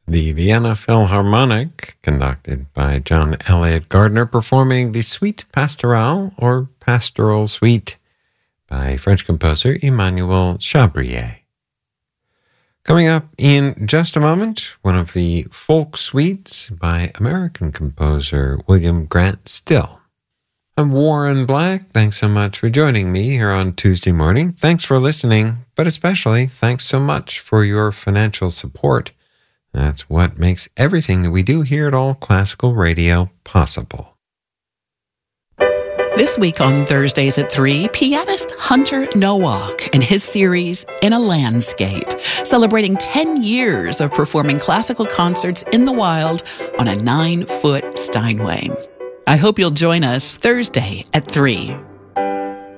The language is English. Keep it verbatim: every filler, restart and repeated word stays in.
The Vienna Philharmonic, conducted by John Elliott Gardner, performing the Suite Pastorale, or Pastoral Suite, by French composer Emmanuel Chabrier. Coming up in just a moment, one of the folk suites by American composer William Grant Still. I'm Warren Black. Thanks so much for joining me here on Tuesday morning. Thanks for listening, but especially thanks so much for your financial support. That's what makes everything that we do here at All Classical Radio possible. This week on Thursdays at three, pianist Hunter Nowak and his series In a Landscape, celebrating ten years of performing classical concerts in the wild on a nine-foot Steinway. I hope you'll join us Thursday at three.